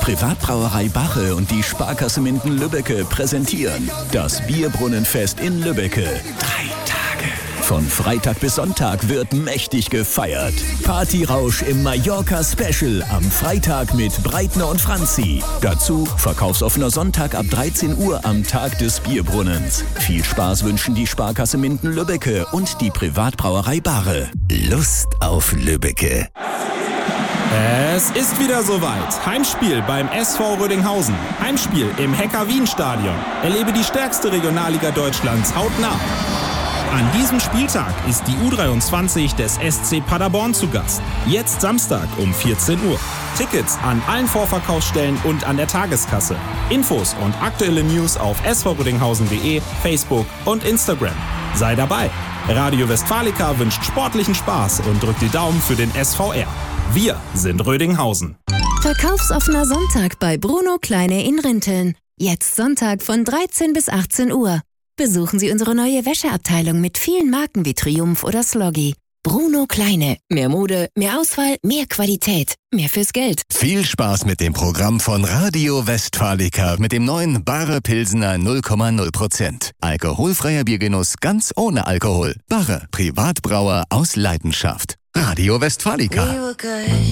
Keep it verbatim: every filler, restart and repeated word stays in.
Privatbrauerei Bache und die Sparkasse Minden-Lübbecke präsentieren das Bierbrunnenfest in Lübbecke. Drei Tage. Von Freitag bis Sonntag wird mächtig gefeiert. Partyrausch im Mallorca-Special am Freitag mit Breitner und Franzi. Dazu verkaufsoffener Sonntag ab dreizehn Uhr am Tag des Bierbrunnens. Viel Spaß wünschen die Sparkasse Minden-Lübbecke und die Privatbrauerei Bache. Lust auf Lübbecke. Es ist wieder soweit. Heimspiel beim S V Rödinghausen. Heimspiel im Hecker-Wien-Stadion. Erlebe die stärkste Regionalliga Deutschlands hautnah. An diesem Spieltag ist die U dreiundzwanzig des S C Paderborn zu Gast. Jetzt Samstag um vierzehn Uhr. Tickets an allen Vorverkaufsstellen und an der Tageskasse. Infos und aktuelle News auf s v rödinghausen punkt de, Facebook und Instagram. Sei dabei. Radio Westfalica wünscht sportlichen Spaß und drückt die Daumen für den S V R. Wir sind Rödinghausen. Verkaufsoffener Sonntag bei Bruno Kleine in Rinteln. Jetzt Sonntag von dreizehn bis achtzehn Uhr. Besuchen Sie unsere neue Wäscheabteilung mit vielen Marken wie Triumph oder Sloggy. Bruno Kleine. Mehr Mode, mehr Auswahl, mehr Qualität. Mehr fürs Geld. Viel Spaß mit dem Programm von Radio Westfalica mit dem neuen Barre Pilsener null Komma null Prozent. Alkoholfreier Biergenuss ganz ohne Alkohol. Barre, Privatbrauer aus Leidenschaft. Radio Westfalica.